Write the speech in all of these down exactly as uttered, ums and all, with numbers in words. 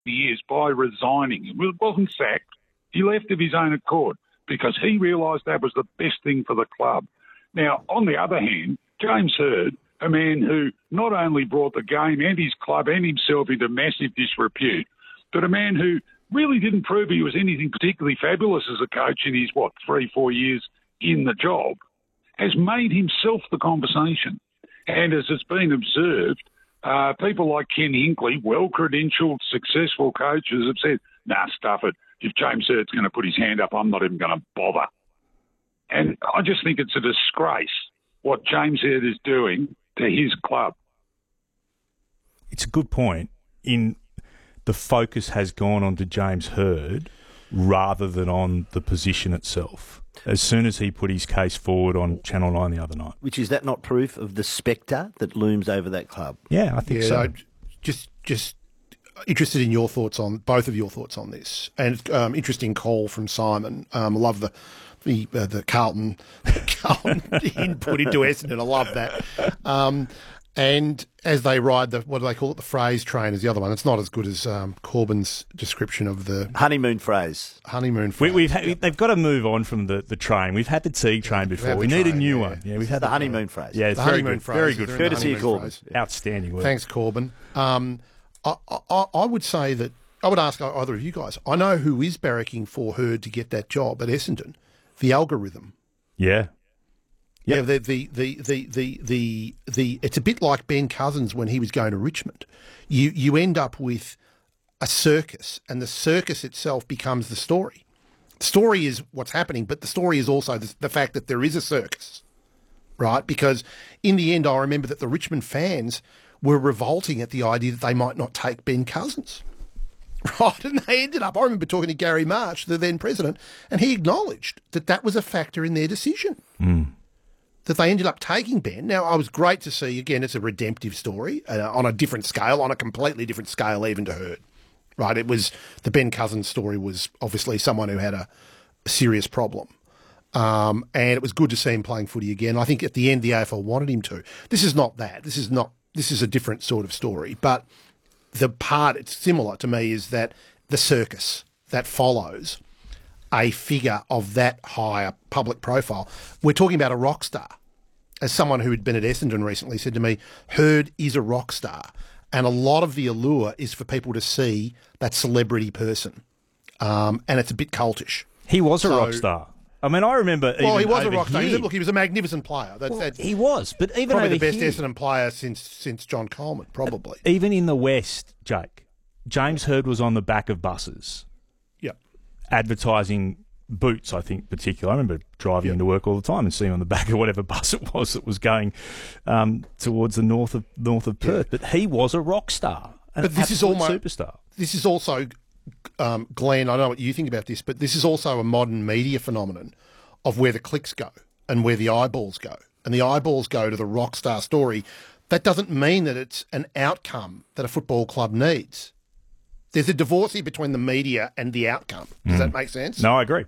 years by resigning. He wasn't sacked. He left of his own accord because he realised that was the best thing for the club. Now, on the other hand, James Hird, a man who not only brought the game and his club and himself into massive disrepute, but a man who really didn't prove he was anything particularly fabulous as a coach in his, what, three, four years in the job, has made himself the conversation. And as it's been observed, uh, people like Ken Hinkley, well-credentialed, successful coaches, have said, nah, stuff it. If James Hird's going to put his hand up, I'm not even going to bother. And I just think it's a disgrace what James Hird is doing to his club. It's a good point. In the focus has gone on to James Hird rather than on the position itself. As soon as he put his case forward on Channel nine the other night. Which is that not proof of the spectre that looms over that club? Yeah, I think yeah, so. No, just, just interested in your thoughts on, both of your thoughts on this. And um, interesting call from Simon. Um, I love the the, uh, the Carlton, Carlton input into Essendon. I love that. Um, and as they ride the, what do they call it, the phrase train is the other one. It's not as good as um, Corbyn's description of the... Honeymoon phrase. Honeymoon phrase. We, we've had, they've got to move on from the, the train. We've had the Teague train before. We need train, a new yeah. one. Yeah, we've had the honeymoon phrase. Yeah, it's the very honeymoon good. phrase. Very good. Courtesy of Corbyn. Yeah. Outstanding work. Thanks, Corbyn. Um, I, I, I would say that, I would ask either of you guys, I know who is barracking for Hird to get that job at Essendon. The algorithm. Yeah. Yep. Yeah, the, the, the, the, the, the, the, it's a bit like Ben Cousins when he was going to Richmond. You, you end up with a circus, and the circus itself becomes the story. The story is what's happening, but the story is also the, the fact that there is a circus, right? Because in the end, I remember that the Richmond fans were revolting at the idea that they might not take Ben Cousins. Right, and they ended up, I remember talking to Gary March, the then president, and he acknowledged that that was a factor in their decision, mm. that they ended up taking Ben. Now, I was great to see, again, it's a redemptive story uh, on a different scale, on a completely different scale even to Hird, right? It was, the Ben Cousins story was obviously someone who had a, a serious problem. Um, and it was good to see him playing footy again. I think at the end, the A F L wanted him to. This is not that. This is not, this is a different sort of story, but the part, it's similar to me, is that the circus that follows a figure of that higher public profile. We're talking about a rock star. As someone who had been at Essendon recently said to me, Hird is a rock star. And a lot of the allure is for people to see that celebrity person. Um, and it's a bit cultish. He was a So- rock star. I mean, I remember Well, he even was a over rock star. He here- was, look, he was a magnificent player. That's, Well, that's he was, but even probably over the best here, Essendon player since since John Coleman, probably. even in the West, Jake, James Hird was on the back of buses Yep. advertising boots, I think, particularly. I remember driving Yep. into work all the time and seeing on the back of whatever bus it was that was going um, towards the north of north of Perth. But he was a rock star, an But this is absolute almost- superstar. This is also, um, Glenn, I don't know what you think about this, but this is also a modern media phenomenon of where the clicks go and where the eyeballs go. And the eyeballs go to the rock star story. That doesn't mean that it's an outcome that a football club needs. There's a divorce here between the media and the outcome. Does that make sense? No, I agree.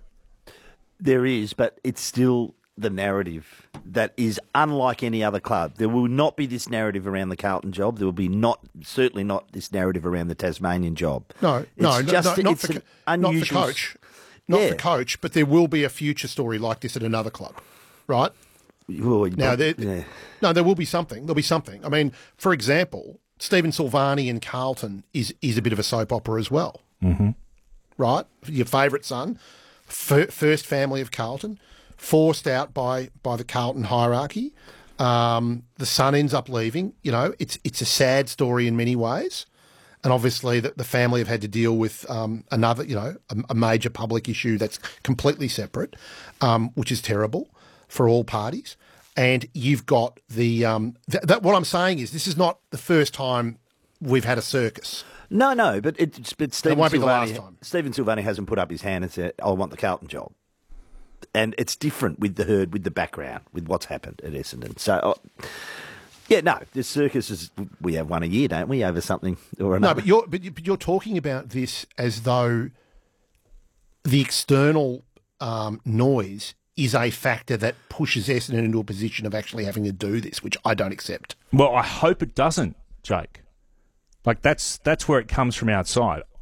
There is, but it's still the narrative that is unlike any other club. There will not be this narrative around the Carlton job. There will be not, certainly not this narrative around the Tasmanian job. No, It's no, no, just, no, not, it's for, an not for unusual- coach. Not Yeah. for coach, but there will be a future story like this at another club, right? Well, you Now, prob- there, yeah. no, there will be something. There'll be something. I mean, for example, Stephen Silvani in Carlton is is a bit of a soap opera as well, Mm-hmm. right? Your favourite son, fir- first family of Carlton, forced out by by the Carlton hierarchy. Um, the son ends up leaving. You know, it's it's a sad story in many ways. And obviously the, the family have had to deal with um, another, you know, a, a major public issue that's completely separate, um, which is terrible for all parties. And you've got the, um, th- that what I'm saying is this is not the first time we've had a circus. No, no, but it's but Stephen won't be the Silvani, last time. Stephen Silvani hasn't put up his hand and said, "I want the Carlton job," and it's different with the Hird, with the background, with what's happened at Essendon. So, uh, yeah, no, this circus is we have one a year, don't we, over something or another? No, but you're, but you- but you're talking about this as though the external um, noise is a factor that pushes Essendon into a position of actually having to do this, which I don't accept. Well, I hope it doesn't, Jake. Like, that's that's where it comes from outside.